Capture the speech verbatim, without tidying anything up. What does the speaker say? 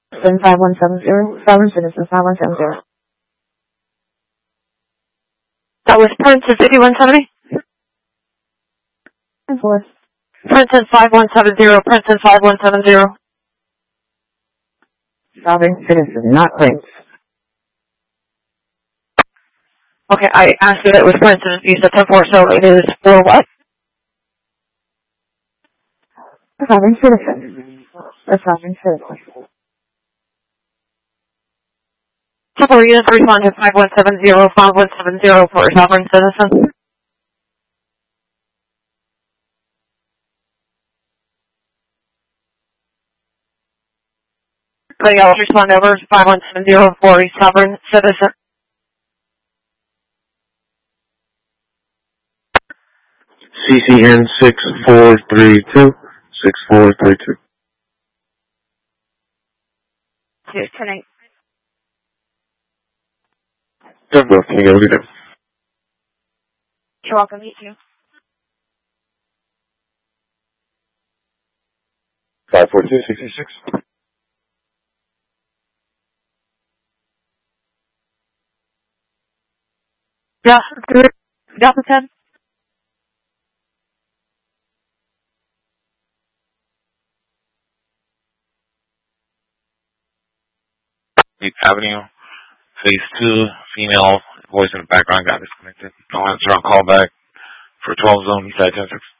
Citizen five one seven zero, Sovereign Citizen five one seven zero. That was Princess eighty-one seventy? Fourth. Princess five one seven zero, Princess five one seven zero. Sovereign Citizen, not Prince. Okay, I asked you that it was Princess. You said ten four, so it is for what? Sovereign Citizen. A Sovereign Citizen. Couple of units respond to five one seven zero, five one seven zero for a Sovereign Citizen. Anybody else respond over five one seven zero for a Sovereign Citizen? C C N six four three two, six four three two. Here's tonight. Good, bro. Can you go get it? You're welcome, you too. five four two, sixty-six. Yeah, good. Delta ten. eighth Avenue, phase two, female, voice in the background got disconnected. No answer on callback for twelve zone, Eastside ten six.